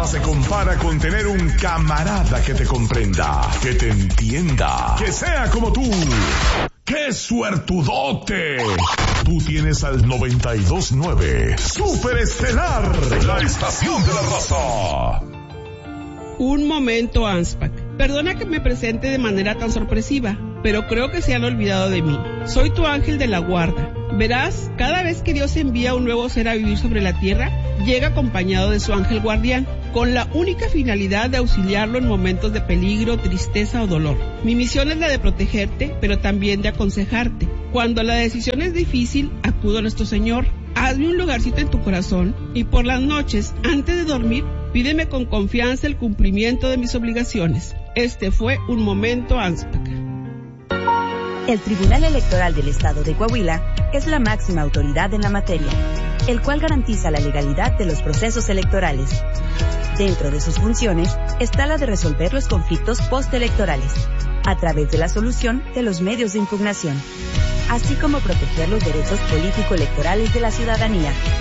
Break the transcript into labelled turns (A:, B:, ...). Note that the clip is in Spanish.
A: Nada se compara con tener un camarada que te comprenda, que te entienda, que sea como tú. ¡Qué suertudote! Tú tienes al 92.9 Super Estelar, la estación de la raza.
B: Un momento, Anspach. Perdona que me presente de manera tan sorpresiva, pero creo que se han olvidado de mí. Soy tu ángel de la guarda. Verás, cada vez que Dios envía un nuevo ser a vivir sobre la tierra, llega acompañado de su ángel guardián, con la única finalidad de auxiliarlo en momentos de peligro, tristeza o dolor. Mi misión es la de protegerte, pero también de aconsejarte. Cuando la decisión es difícil, acudo a nuestro Señor. Hazme un lugarcito en tu corazón y por las noches, antes de dormir, pídeme con confianza el cumplimiento de mis obligaciones. Este fue un momento, Anspach.
C: El Tribunal Electoral del Estado de Coahuila es la máxima autoridad en la materia, el cual garantiza la legalidad de los procesos electorales. Dentro de sus funciones está la de resolver los conflictos postelectorales, a través de la solución de los medios de impugnación, así como proteger los derechos político-electorales de la ciudadanía.